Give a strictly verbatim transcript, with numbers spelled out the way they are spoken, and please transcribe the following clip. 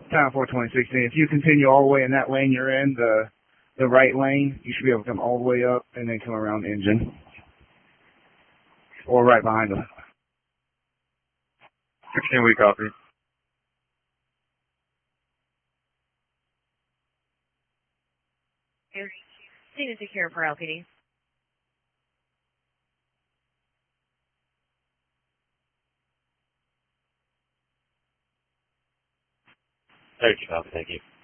Time for twenty sixteen. If you continue all the way in that lane you're in, the the right lane, you should be able to come all the way up and then come around the engine. Or right behind them. sixteen, we copy. Scene is secure for L P D. Thank you, copy. Thank you.